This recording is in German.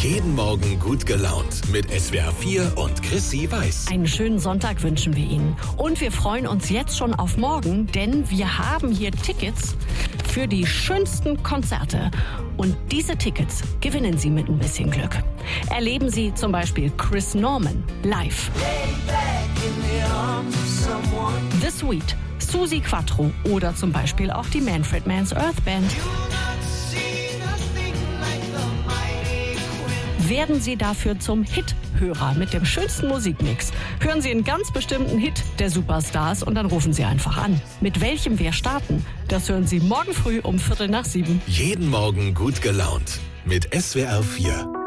Jeden Morgen gut gelaunt mit SWR 4 und Chrissy Weiß. Einen schönen Sonntag wünschen wir Ihnen. Und wir freuen uns jetzt schon auf morgen, denn wir haben hier Tickets für die schönsten Konzerte. Und diese Tickets gewinnen Sie mit ein bisschen Glück. Erleben Sie zum Beispiel Chris Norman live. The Sweet, Suzi Quatro oder zum Beispiel auch die Manfred Mann's Earth Band. Werden Sie dafür zum Hit-Hörer mit dem schönsten Musikmix. Hören Sie einen ganz bestimmten Hit der Superstars und dann rufen Sie einfach an. Mit welchem wir starten, das hören Sie morgen früh um 6:45. Jeden Morgen gut gelaunt mit SWR 4.